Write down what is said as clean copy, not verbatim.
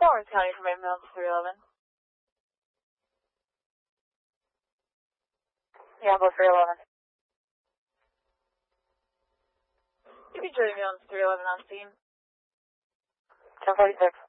Lawrence County from ambulance 311. Yeah, both 311. You can join ambulance 311 on scene. 1046.